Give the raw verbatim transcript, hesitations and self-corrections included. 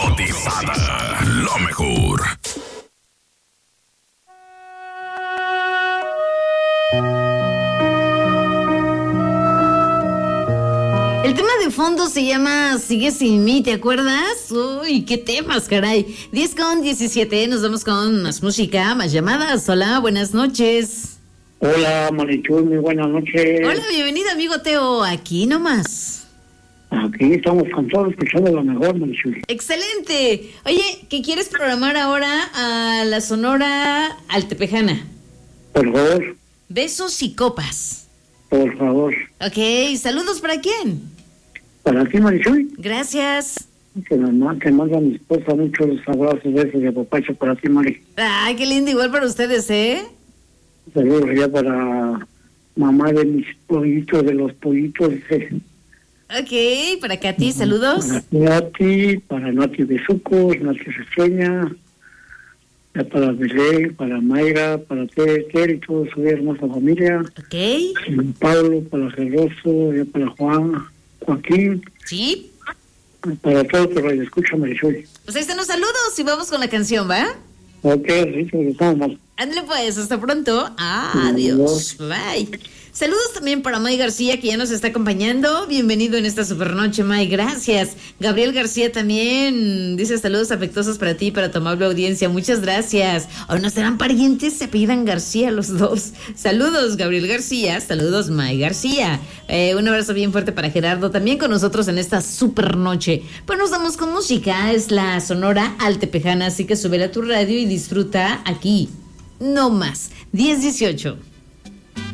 hipnotizada. Lo mejor. El tema de fondo se llama Sigue sin mí, ¿te acuerdas? Uy, qué temas, caray. diez con diecisiete, nos vamos con más música, más llamadas. Hola, buenas noches. Hola, Marichuy, muy buenas noches. Hola, bienvenido, amigo Teo, aquí nomás. Aquí estamos con todo, escuchando lo mejor, Marichuy. Excelente. Oye, ¿qué quieres programar ahora a la Sonora Altepejana? Por favor. Besos y copas. Por favor. Ok, saludos, ¿para quién? Para ti, Marichuy. Gracias. Que mamá, que manda a mi esposa muchos abrazos, besos de papacho para ti, Mari. Ay, qué lindo, igual para ustedes, ¿eh? Saludos ya para mamá de mis pollitos, de los pollitos. Eh. Ok, para Katy, saludos. Para Nati, para Nati Besucos, Nati Reseña, ya para Belén, para Mayra, para Tere, Tere y toda su hermosa familia. Ok. Para Pablo, para Gerroso, ya para Juan, Joaquín. Sí. Para todos que lo escuchan, Marichuy. Pues ahí están los saludos y vamos con la canción, ¿va? Ok, sí, estamos. Ándale pues, hasta pronto. Adiós. Bye. Saludos también para May García, que ya nos está acompañando. Bienvenido en esta supernoche, May. Gracias. Gabriel García también dice saludos afectuosos para ti y para tu amable audiencia. Muchas gracias. Hoy no serán parientes, se apellidan García los dos. Saludos, Gabriel García. Saludos, May García. Eh, un abrazo bien fuerte para Gerardo, también con nosotros en esta supernoche. Pues nos damos con música. Es la Sonora Altepejana, así que súbela a tu radio y disfruta aquí. No más. diez dieciocho.